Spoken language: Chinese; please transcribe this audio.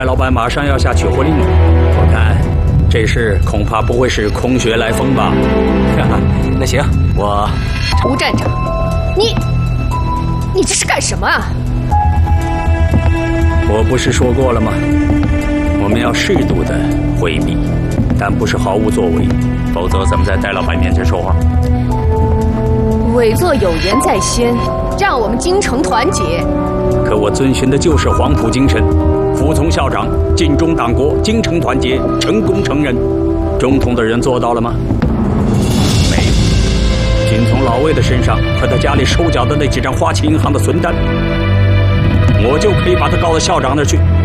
老板马上要下取货令了，我看这事恐怕不会是空穴来风吧？ 那行，我吴站长，你这是干什么啊？ 我不是说过了吗？我们要适度的回避，但不是毫无作为，否则怎么在戴老板面前说话？ 委座有言在先，让我们京城团结。 可我遵循的就是黄埔精神，服从校长，尽忠党国，京城团结，成功成仁。中统的人做到了吗？没有。仅从老魏的身上和他家里收缴的那几张花旗银行的存单，我就可以把他告到校长那儿去。